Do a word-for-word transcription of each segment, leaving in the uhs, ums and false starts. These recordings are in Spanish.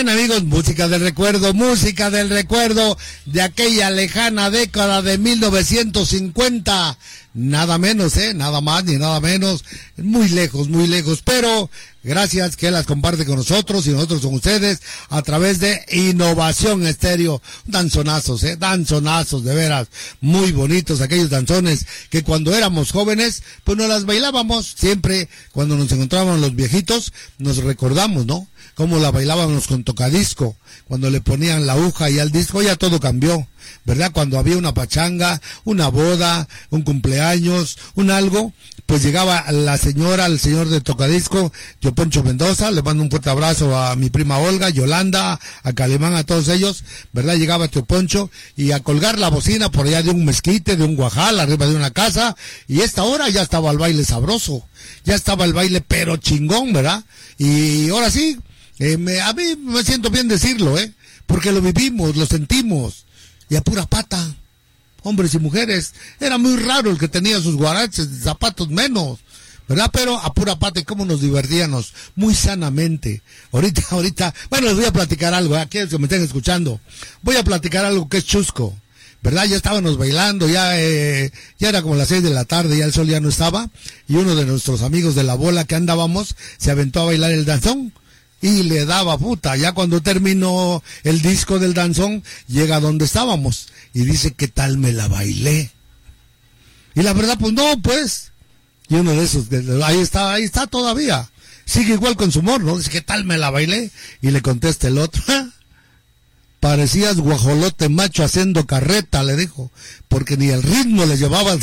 Bien, amigos, música del recuerdo, música del recuerdo de aquella lejana década de mil novecientos cincuenta. Nada menos, ¿eh? Nada más ni nada menos. Muy lejos, muy lejos. Pero gracias que las comparte con nosotros y nosotros con ustedes a través de Innovación Estéreo. Danzonazos, ¿eh? Danzonazos, de veras. Muy bonitos aquellos danzones que cuando éramos jóvenes, pues nos las bailábamos. Siempre cuando nos encontrábamos los viejitos, nos recordamos, ¿no? Cómo la bailábamos con tocadisco, cuando le ponían la aguja y al disco. Ya todo cambió, ¿verdad? Cuando había una pachanga, una boda, un cumpleaños, un algo, pues llegaba la señora, el señor de tocadisco, yo Poncho Mendoza, le mando un fuerte abrazo a mi prima Olga, Yolanda, a Calimán, a todos ellos, ¿verdad? Llegaba Tío Poncho y a colgar la bocina por allá de un mezquite, de un guajal, arriba de una casa, y esta hora ya estaba el baile sabroso, ya estaba el baile pero chingón, ¿verdad? Y ahora sí, eh, me, a mí me siento bien decirlo, ¿eh? Porque lo vivimos, lo sentimos, y a pura pata, hombres y mujeres. Era muy raro el que tenía sus guaraches, zapatos menos, ¿verdad? Pero a pura pata, y cómo nos divertíamos, muy sanamente. Ahorita, ahorita, bueno, les voy a platicar algo, ¿eh? Aquellos que me estén escuchando, voy a platicar algo que es chusco, ¿verdad? Ya estábamos bailando, ya eh, ya era como las seis de la tarde, ya el sol ya no estaba, y uno de nuestros amigos de la bola que andábamos, se aventó a bailar el danzón, y le daba puta. Ya cuando terminó el disco del danzón, llega donde estábamos y dice, ¿qué tal me la bailé? Y la verdad, pues no, pues. Y uno de esos, ahí está, ahí está todavía. Sigue igual con su humor, ¿no? Dice, ¿qué tal me la bailé? Y le contesta el otro, ¿eh? Parecías guajolote macho haciendo carreta, le dijo, porque ni el ritmo le llevaba.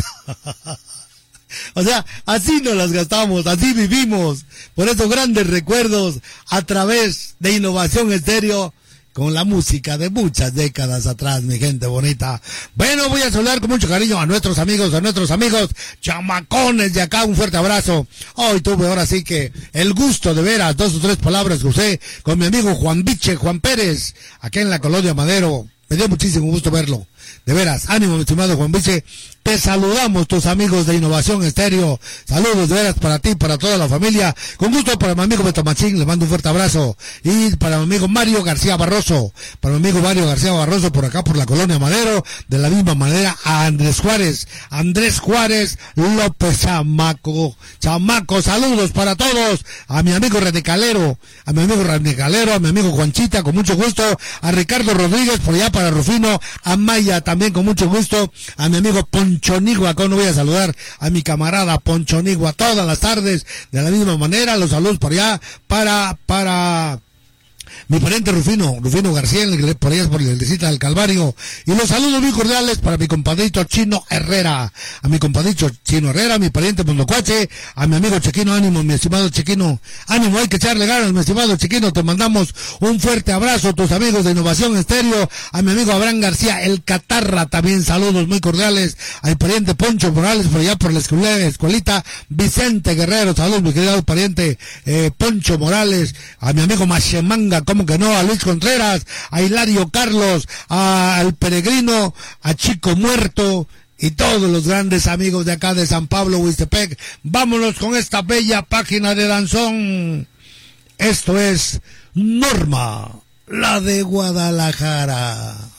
O sea, así nos las gastamos, así vivimos, por esos grandes recuerdos a través de Innovación Estéreo, con la música de muchas décadas atrás, mi gente bonita. Bueno, voy a saludar con mucho cariño a nuestros amigos, a nuestros amigos chamacones de acá, un fuerte abrazo. Hoy tuve ahora sí que el gusto de veras, dos o tres palabras que usé con mi amigo Juan Biche, Juan Pérez, aquí en la Colonia Madero. Me dio muchísimo gusto verlo. De veras, ánimo, mi estimado Juan Biche. Te saludamos, tus amigos de Innovación Estéreo. Saludos de veras para ti, para toda la familia. Con gusto para mi amigo Beto Machín, le mando un fuerte abrazo. Y para mi amigo Mario García Barroso. Para mi amigo Mario García Barroso, por acá por la Colonia Madero. De la misma manera a Andrés Juárez. Andrés Juárez López Chamaco. Chamaco, saludos para todos. A mi amigo René Calero. A mi amigo René Calero, a mi amigo Juanchita, con mucho gusto. A Ricardo Rodríguez, por allá para Rufino. A Maya, también con mucho gusto. A mi amigo Ponchonigua, acá no voy a saludar a mi camarada Ponchonigua todas las tardes, de la misma manera, los saludos por allá, para, para mi pariente Rufino, Rufino García, por allá por la iglesita del Calvario, y los saludos muy cordiales para mi compadrito Chino Herrera, a mi compadrito Chino Herrera, a mi pariente Mondocuache, a mi amigo Chequino, ánimo, mi estimado Chequino, ánimo, hay que echarle ganas, mi estimado Chequino, te mandamos un fuerte abrazo, tus amigos de Innovación Estéreo, a mi amigo Abraham García, el Catarra, también saludos muy cordiales, a mi pariente Poncho Morales, por allá por la escuela, escuelita Vicente Guerrero, saludos mi querido pariente eh, Poncho Morales, a mi amigo Machemanga, como que no, a Luis Contreras, a Hilario Carlos, a, al Peregrino, a Chico Muerto y todos los grandes amigos de acá de San Pablo, Huistepec. Vámonos con esta bella página de danzón. Esto es Norma, la de Guadalajara.